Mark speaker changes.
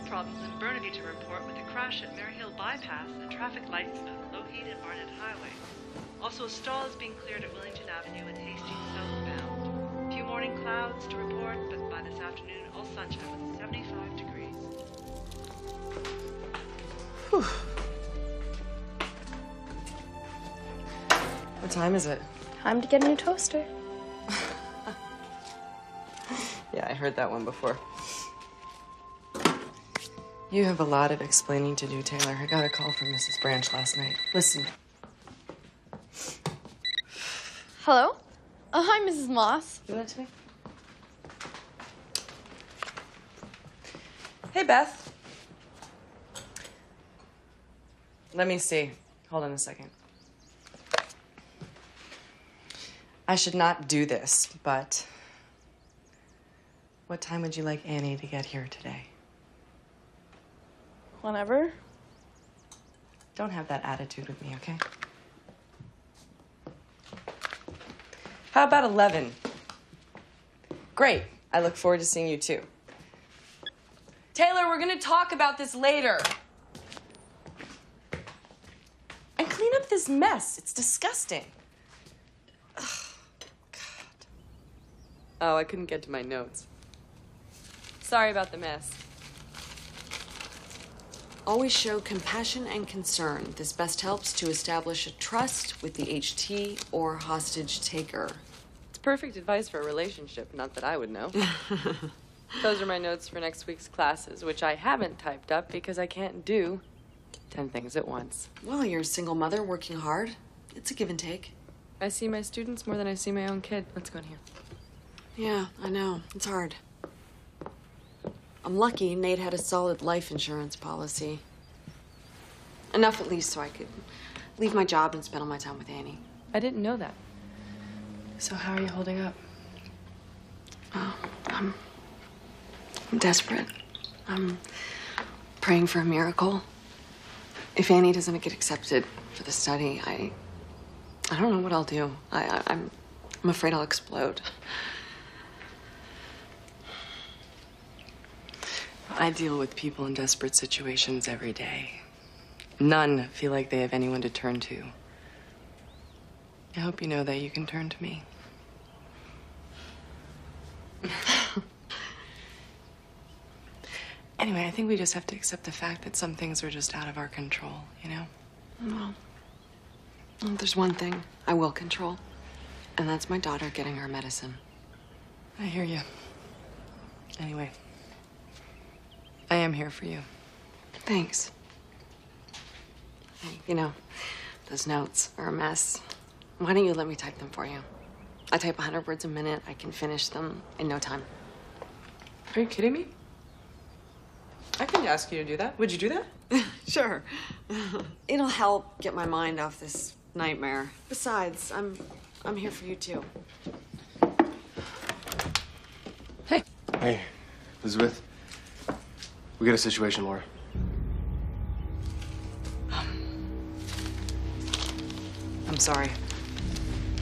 Speaker 1: problems in Burnaby to report with a crash at Maryhill Bypass and traffic lights at Lougheed and Barnet Highway. Also, a stall is being cleared at Willington Avenue and Hastings southbound. Few morning clouds to report, but by this afternoon, all sunshine with 75 degrees.
Speaker 2: Whew. What time is it?
Speaker 3: Time to get a new toaster.
Speaker 2: Yeah, I heard that one before. You have a lot of explaining to do, Taylor. I got a call from Mrs. Branch last night. Listen.
Speaker 3: Hello? Hi, Mrs. Moss.
Speaker 2: You want to me? Hey, Beth. Let me see. Hold on a second. I should not do this, but what time would you like Annie to get here today?
Speaker 3: Whenever.
Speaker 2: Don't have that attitude with me, okay? How about 11? Great. I look forward to seeing you too. Taylor, we're gonna talk about this later. And clean up this mess. It's disgusting. Ugh, God. Oh, I couldn't get to my notes. Sorry about the mess.
Speaker 4: Always show compassion and concern. This best helps to establish a trust with the HT or hostage taker.
Speaker 2: It's perfect advice for a relationship, not that I would know. Those are my notes for next week's classes, which I haven't typed up because I can't do 10 things at once.
Speaker 4: Well, you're a single mother working hard. It's a give and take.
Speaker 2: I see my students more than I see my own kid. Let's go in here.
Speaker 4: Yeah, I know. It's hard. I'm lucky Nate had a solid life insurance policy. Enough at least so I could leave my job and spend all my time with Annie.
Speaker 2: I didn't know that. So how are you holding up?
Speaker 4: Oh, I'm desperate. I'm praying for a miracle. If Annie doesn't get accepted for the study, I don't know what I'll do. I'm afraid I'll explode.
Speaker 2: I deal with people in desperate situations every day. None feel like they have anyone to turn to. I hope you know that you can turn to me. Anyway, I think we just have to accept the fact that some things are just out of our control, you know?
Speaker 4: Well, there's one thing I will control, and that's my daughter getting her medicine.
Speaker 2: I hear you. Anyway, I am here for you.
Speaker 4: Thanks. Hey, you know, those notes are a mess. Why don't you let me type them for you? I type 100 words a minute. I can finish them in no time.
Speaker 2: Are you kidding me? I couldn't ask you to do that. Would you do that?
Speaker 4: Sure. It'll help get my mind off this nightmare. Besides, I'm here for you too.
Speaker 2: Hey.
Speaker 5: Hey, Elizabeth. We got a situation, Laura.
Speaker 2: I'm sorry.